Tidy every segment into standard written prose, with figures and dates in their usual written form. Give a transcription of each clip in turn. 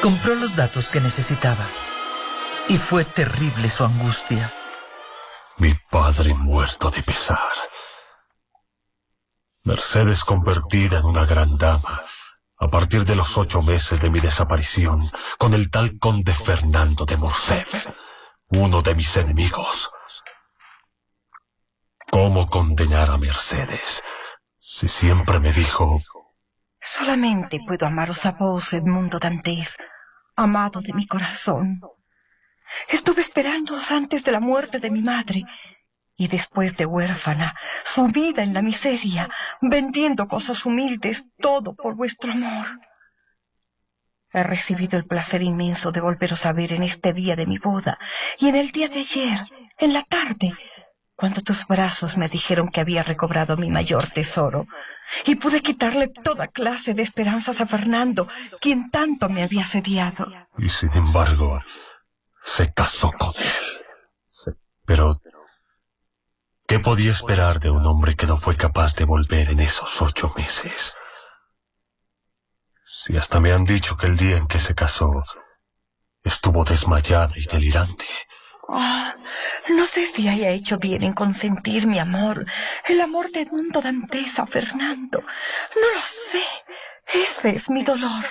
Compró los datos que necesitaba. Y fue terrible su angustia. Mi padre muerto de pesar. Mercedes convertida en una gran dama a partir de los 8 meses de mi desaparición con el tal conde Fernando de Morcerf, uno de mis enemigos. ¿Cómo condenar a Mercedes si siempre me dijo: solamente puedo amaros a vos, Edmundo Dantès, amado de mi corazón? Estuve esperándoos antes de la muerte de mi madre, y después de huérfana, sumida en la miseria, vendiendo cosas humildes, todo por vuestro amor. He recibido el placer inmenso de volveros a ver en este día de mi boda, y en el día de ayer, en la tarde, cuando tus brazos me dijeron que había recobrado mi mayor tesoro, y pude quitarle toda clase de esperanzas a Fernando, quien tanto me había asediado. Y sin embargo, se casó con él. Pero ¿qué podía esperar de un hombre que no fue capaz de volver en esos 8 meses? Si hasta me han dicho que el día en que se casó estuvo desmayada y delirante. Oh, no sé si haya hecho bien en consentir mi amor, el amor de Edmundo Dantès a Fernando. No lo sé. Ese es mi dolor.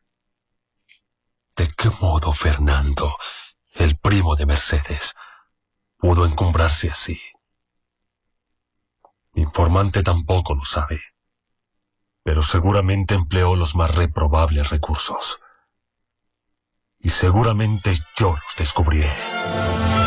¿De qué modo Fernando, el primo de Mercedes, pudo encumbrarse así? Mi informante tampoco lo sabe, pero seguramente empleó los más reprobables recursos. Y seguramente yo los descubriré.